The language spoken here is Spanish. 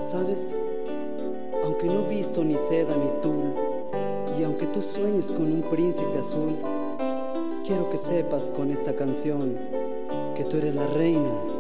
¿Sabes? Aunque no he visto ni seda ni tul, y aunque tú sueñes con un príncipe azul, quiero que sepas con esta canción que tú eres la reina